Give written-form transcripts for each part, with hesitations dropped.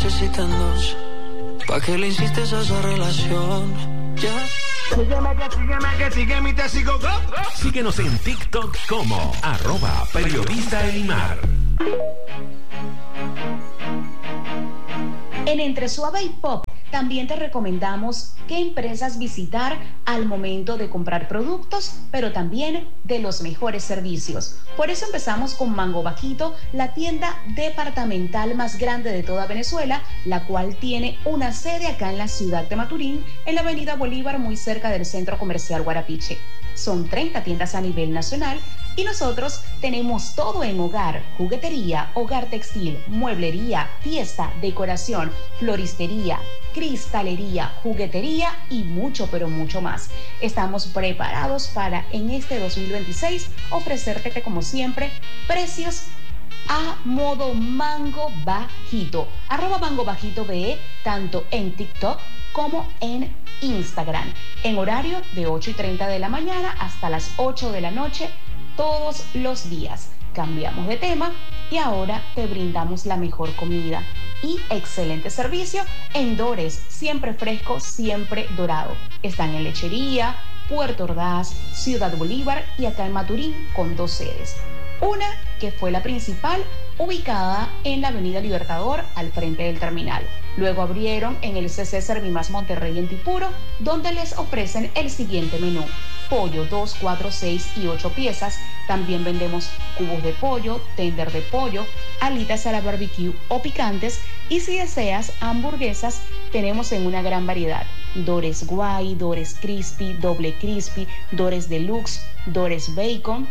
necesitan dos. ¿Pa' qué le insistes a esa relación? Ya. Sígueme y te sigo. Go. Síguenos en TikTok como @periodistaelimar. En Entre Suave y Pop también te recomendamos qué empresas visitar al momento de comprar productos, pero también de los mejores servicios. Por eso empezamos con Mango Bajito, la tienda departamental más grande de toda Venezuela, la cual tiene una sede acá en la ciudad de Maturín, en la avenida Bolívar, muy cerca del Centro Comercial Guarapiche. Son 30 tiendas a nivel nacional y nosotros tenemos todo en hogar: juguetería, hogar textil, mueblería, fiesta, decoración, floristería, cristalería, juguetería y mucho, pero mucho más. Estamos preparados para en este 2026 ofrecerte, como siempre, precios a modo Mango Bajito. @Mango Bajito BE, tanto en TikTok como en Instagram, en horario de 8:30 de la mañana hasta las 8 de la noche, todos los días. Cambiamos de tema y ahora te brindamos la mejor comida y excelente servicio en Dores, siempre fresco, siempre dorado. Están en Lechería, Puerto Ordaz, Ciudad Bolívar y acá en Maturín, con 2 sedes. Una que fue la principal, ubicada en la Avenida Libertador, al frente del terminal. Luego abrieron en el CC Servimás Monterrey en Tipuro, donde les ofrecen el siguiente menú: pollo 2, 4, 6 y 8 piezas. También vendemos cubos de pollo, tender de pollo, alitas a la barbecue o picantes. Y si deseas hamburguesas, tenemos en una gran variedad: Dores Guay, Dores Crispy, Doble Crispy, Dores Deluxe, Dores Bacon.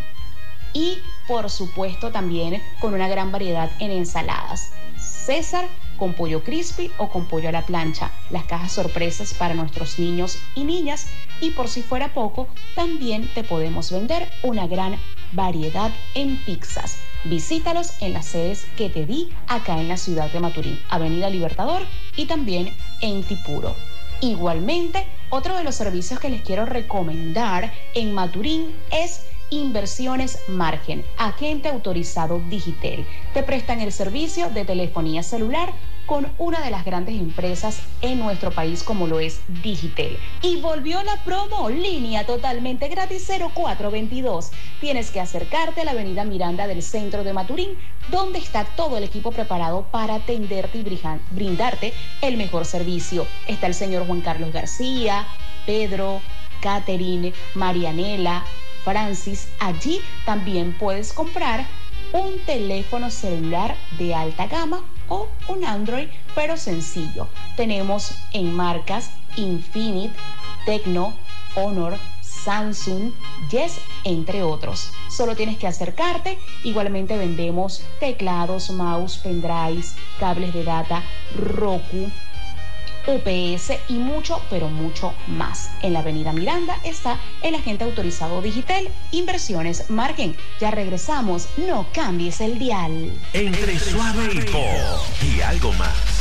Y por supuesto también con una gran variedad en ensaladas: César con pollo crispy o con pollo a la plancha, las cajas sorpresas para nuestros niños y niñas, y por si fuera poco, también te podemos vender una gran variedad en pizzas. Visítalos en las sedes que te di acá en la ciudad de Maturín, Avenida Libertador y también en Tipuro. Igualmente, otro de los servicios que les quiero recomendar en Maturín es Inversiones Margen, agente autorizado Digitel. Te prestan el servicio de telefonía celular con una de las grandes empresas en nuestro país, como lo es Digitel. Y volvió la promo, línea totalmente gratis 0422. Tienes que acercarte a la avenida Miranda del centro de Maturín, donde está todo el equipo preparado para atenderte y brindarte el mejor servicio. Está el señor Juan Carlos García, Pedro, Catherine, Marianela, Francis. Allí también puedes comprar un teléfono celular de alta gama o un Android, pero sencillo. Tenemos en marcas Infinite, Tecno, Honor, Samsung, Yes, entre otros. Solo tienes que acercarte. Igualmente vendemos teclados, mouse, pendrives, cables de data, Roku, UPS y mucho, pero mucho más. En la avenida Miranda está el agente autorizado Digitel, Inversiones Margen. Ya regresamos, no cambies el dial. Entre Suave y Pop y algo más.